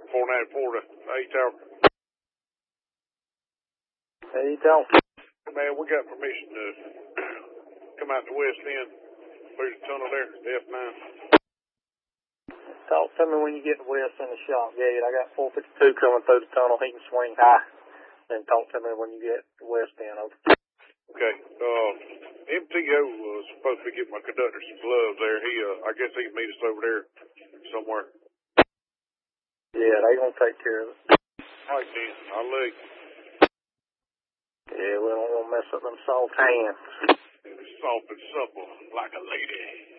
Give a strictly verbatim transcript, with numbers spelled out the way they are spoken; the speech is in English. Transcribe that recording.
four ninety-four to eight Tower. Hey, don't. Man, we got permission to come out the west end through the tunnel there, the F nine. Talk to me when you get the west in the shop gate. I got four fifty-two coming through the tunnel. He can swing high. Then talk to me when you get the west end over. Okay. Uh, M T O was supposed to be getting my conductor some gloves there. He, uh, I guess he can meet us over there somewhere. Yeah, they gonna take care of it. All right, then. I'll leave. Yeah, we don't want to mess up them soft hands. Soft and supple, like a lady.